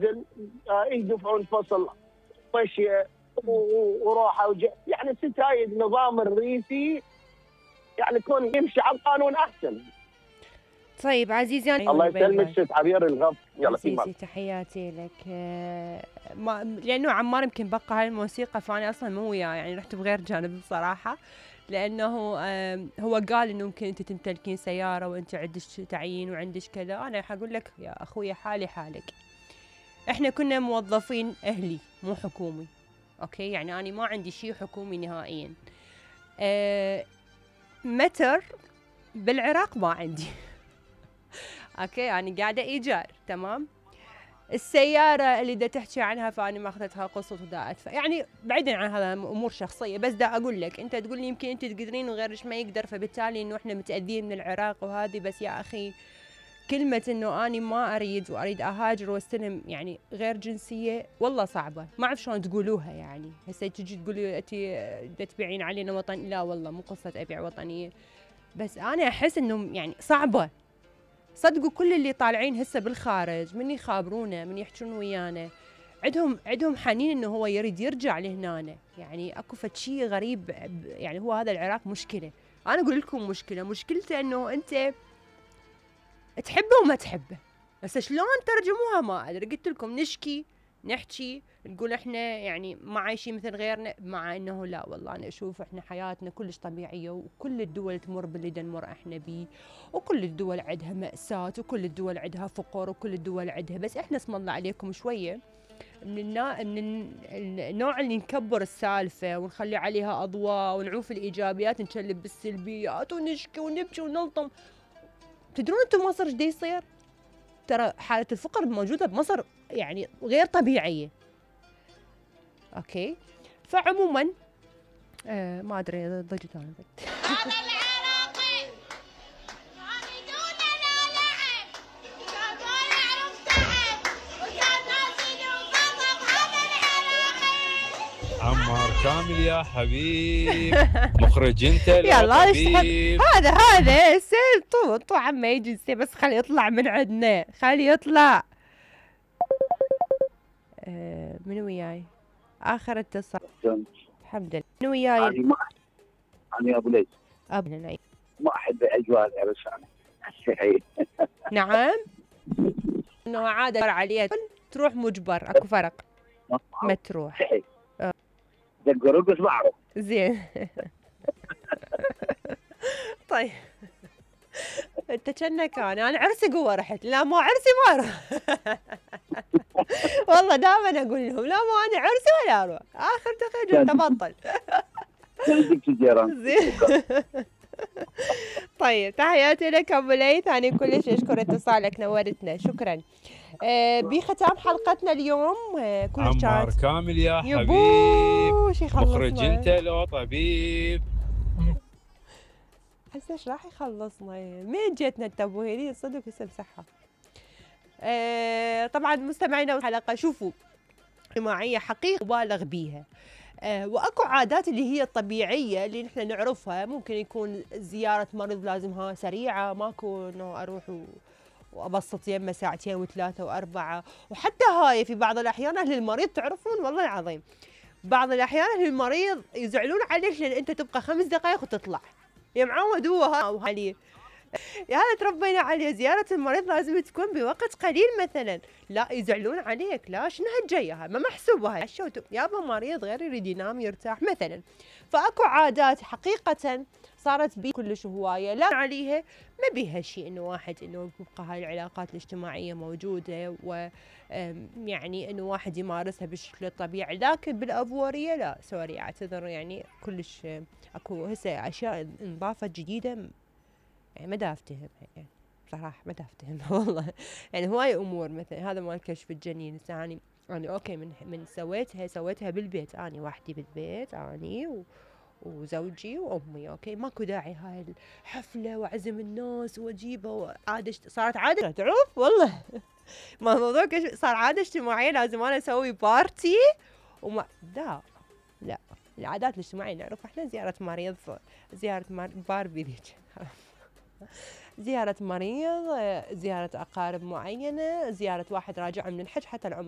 ينزل يدفعون فصل مشي وروحه يعني ستايد النظام الرئيسي يعني يكون يمشي على القانون احسن. طيب عزيزي الله يسلمك ست عبير الغف. يلا عزيزي تحياتي لك. لانه عمار يمكن بقى هاي الموسيقى فانا اصلا مو وياه يعني رحت بغير جانب بصراحه، لانه هو قال انه ممكن انت تمتلكين سياره وانت عندك تعيين وعندك كذا. انا حقول لك يا اخوي حالي حالك، احنا كنا موظفين اهلي مو حكومي، اوكي؟ يعني انا ما عندي شيء حكومي نهائيا. متر بالعراق ما عندي اوكي، انا قاعده ايجار، تمام؟ السياره اللي دا تحكي عنها فاني ما اخذتها قسط ودا ادفع، يعني بعيدا عن هذا امور شخصيه، بس دا اقول لك انت تقول لي يمكن انت تقدرين وغيرش ما يقدر، فبالتالي انه احنا متاذين من العراق وهذه. بس يا اخي كلمه انه اني ما اريد واريد اهاجر واستلم يعني غير جنسيه والله صعبه، ما اعرف شلون تقولوها. يعني هسه تجي تقولي انت تبيعين علينا وطن، لا والله مو قصه ابيع وطنيه، بس انا احس انه يعني صعبه. صدقوا كل اللي طالعين هسه بالخارج من يخابرونا من يحجون ويانا عندهم حنين انه هو يريد يرجع لهنا. يعني اكو فد شيء غريب، يعني هو هذا العراق مشكله. انا اقول لكم مشكلته انه انت تحبه وما تحبه. بس شلون ترجموها ما ادري. قلت لكم نشكي نحكي نقول احنا يعني ما عايشين مثل غيرنا، مع انه لا والله انا اشوف احنا حياتنا كلش طبيعيه، وكل الدول تمر باللي نمر احنا بيه، وكل الدول عندها مأساة، وكل الدول عندها فقر، وكل الدول عندها، بس احنا اسم الله عليكم شويه من النوع اللي نكبر السالفه ونخلي عليها اضواء ونعوف الايجابيات نشلب بالسلبيات ونشكي ونبكي ونلطم. تدرون انتم مصر ايش يصير؟ ترى حالة الفقر الموجودة بمصر يعني غير طبيعية. اوكي، فعموما ما ادري ضجت انا. هذا العراقي يريدوننا لعب، كان ما يعرف تعب وكان ناسي وغضب. هذا العراقي عمار كامل يا حبيب مخرج انت يلا حبيب. هذا سيل طو عم يجي بس خلي يطلع من عندنا، خلي يطلع. من وياي اخر اتصال؟ الحمد لله. من وياي؟ أنا أبو ليث. أبو ليث ما أحب أجواء العرسان. نعم، إنه عادة عليها تروح مجبر، أكو فرق. ما تروح صحيح. دق رقص بعرف. زين طيب انت كأنك انا عرسي قوه رحت، لا مو عرسي ما اروح والله دائما اقول لهم لا مو انا عرسي ولا اروح، اخر تخرج تبطل زين طيب تحياتي لك ابو ليث، انا كلش اشكر اتصالك نورتنا، شكرا. بختام حلقتنا اليوم كلش عمار كامل يا حبيب مخرج انت لو طبيب. هسه ايش راح يخلصنا؟ مين جيتنا التبويرين صدق هسه بصحة. طبعا مستمعينا الحلقة شوفوا اجتماعية حقيقة مبالغ بيها. واكو عادات اللي هي الطبيعية اللي نحن نعرفها، ممكن يكون زيارة مريض لازمها سريعة، ماكو انه اروح وابسط يمه ساعتين وثلاثة واربعة. وحتى هاي في بعض الاحيان اهل المريض تعرفون والله العظيم بعض الاحيان اهل المريض يزعلون عليك لان انت تبقى 5 دقائق وتطلع. يا معود هو هالي هذا تربينا عليه، زيارة المريض لازم تكون بوقت قليل مثلا، لا يزعلون عليك، لا شنو هالجاية ما محسوبة هاي يابا مريض غير يريد ينام يرتاح مثلا. فاكو عادات حقيقة صارت بي كلش هواية لا عليها، ما بيها شيء انه واحد انه يبقى هاي العلاقات الاجتماعية موجودة ويعني انه واحد يمارسها بالشكل الطبيعي، لكن بالافورية لا سوري اعتذر يعني كلش اكو هسه اشياء انضافت جديدة يعني ما دا افتهم يعني بصراحة ما دا افتهم والله. يعني هواي امور مثلا هذا مال كشف الجنين ثاني يعني اوكي من سويتها بالبيت، اني وحدي بالبيت اني وزوجي وامي، اوكي ماكو داعي هاي الحفله واعزم الناس واجيبه وعاده صارت عاده تعرف والله ما موضوع صار عاده اجتماعيه لازم انا اسوي بارتي وما لا العادات الاجتماعيه نعرف احنا زياره مريض، زياره باربي ذيك زياره مريض، زياره اقارب معينه، زياره واحد راجع من الحج، حتى العمر